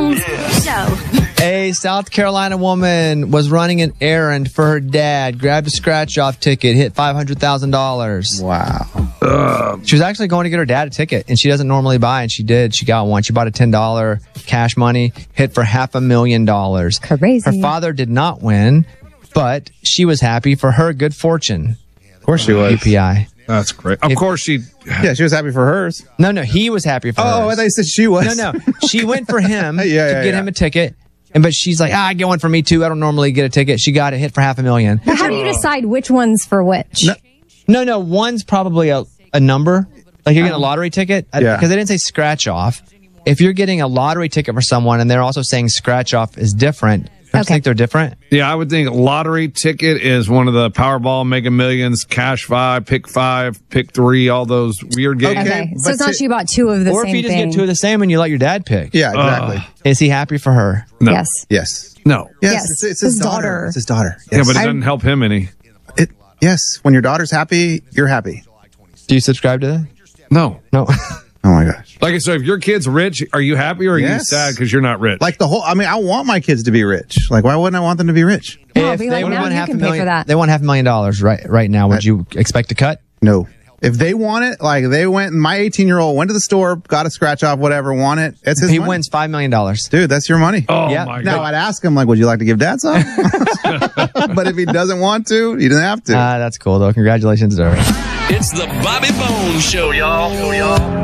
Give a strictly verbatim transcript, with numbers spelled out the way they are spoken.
Bones Show. A South Carolina woman was running an errand for her dad, grabbed a scratch-off ticket, hit five hundred thousand dollars. Wow. Ugh. She was actually going to get her dad a ticket, and she doesn't normally buy, and she did. She got one. She bought a ten dollars cash money, hit for half a million dollars. Crazy. Her father did not win, but she was happy for her good fortune. Of course she was. U P I. That's great. Of If- course she... Yeah, she was happy for hers. No, no, he was happy for her. Oh, I thought you said she was. No, no. She went for him Yeah, to yeah, get yeah. him a ticket. And but she's like, ah, I get one for me too. I don't normally get a ticket. She got a hit for half a million. But how do you decide which one's for which? No. No, no, one's probably a, a number. Like you're getting a lottery ticket. Yeah. Because they didn't say scratch off. If you're getting a lottery ticket for someone and they're also saying scratch off is different, don't you Okay. think they're different? Yeah, I would think lottery ticket is one of the Powerball, Mega Millions, Cash Five, Pick Five, Pick Three, all those weird games. Okay. Okay, so but it's not to- she bought two of the Or same if you just thing. get two of the same and you let your dad pick. Yeah, exactly. Is he happy for her? No. Yes. Yes. No. Yes. Yes. It's, it's his, His daughter. daughter. It's his daughter. Yes. Yeah, but it I- doesn't help him any. It, yes. When your daughter's happy, you're happy. Do you subscribe to that? No. No. Oh my gosh. Like, so if your kid's rich, are you happy or are you Yes. sad because you're not rich? Like the whole, I mean, I want my kids to be rich. Like, why wouldn't I want them to be rich? No, If be they like, now won you half can a pay million, for that. they won half a million dollars right right now. Would you expect a cut? No. If they want it, like they went, my eighteen year old went to the store, got a scratch off, whatever, want it. It's his He money. wins five million dollars. Dude, that's your money. oh, yeah. my Now God. I'd ask him, like, would you like to give dad some? But if he doesn't want to, he doesn't have to. Ah, that's cool though. Congratulations to her. It's the Bobby Bones Show, y'all.